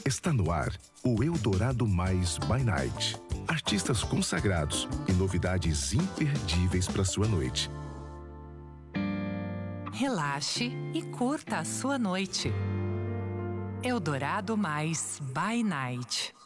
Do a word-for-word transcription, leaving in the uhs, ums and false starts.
Está no ar o Eldorado Mais by Night. Artistas consagrados e novidades imperdíveis para sua noite. Relaxe e curta a sua noite. Eldorado Mais by Night.